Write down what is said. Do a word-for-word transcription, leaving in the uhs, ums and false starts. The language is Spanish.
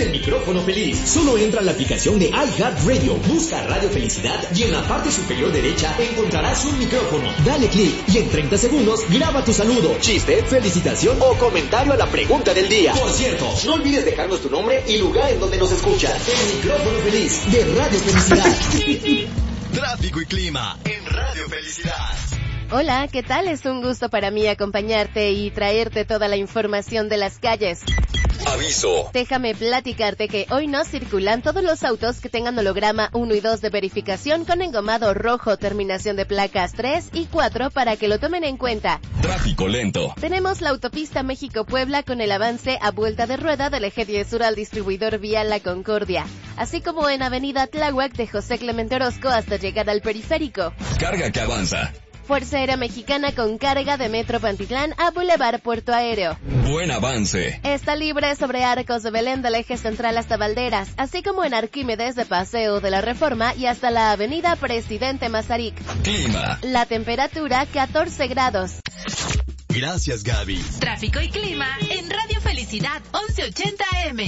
el micrófono feliz. Solo entra a la aplicación de iHeartRadio, busca Radio Felicidad y en la parte superior derecha encontrarás un micrófono. Dale clic y en treinta segundos graba tu saludo, chiste, felicitación o comentario a la pregunta del día. Por cierto, no olvides dejarnos tu nombre y lugar en donde nos escuchas. El micrófono feliz de Radio Felicidad. Tráfico y clima en Radio Felicidad. Hola, ¿qué tal? Es un gusto para mí acompañarte y traerte toda la información de las calles. Aviso. Déjame platicarte que hoy no circulan todos los autos que tengan holograma uno y dos de verificación con engomado rojo, terminación de placas tres y cuatro para que lo tomen en cuenta. Tráfico lento. Tenemos la autopista México-Puebla con el avance a vuelta de rueda del eje diez sur al distribuidor vial La Concordia, así como en avenida Tláhuac de José Clemente Orozco hasta llegar al periférico. Carga que avanza. Fuerza Aérea Mexicana con carga de Metro Pantitlán a Boulevard Puerto Aéreo. Buen avance. Está libre sobre Arcos de Belén del eje central hasta Valderas, así como en Arquímedes de Paseo de la Reforma y hasta la avenida Presidente Mazarik. Clima. La temperatura catorce grados. Gracias, Gaby. Tráfico y clima en Radio Felicidad once ochenta A M.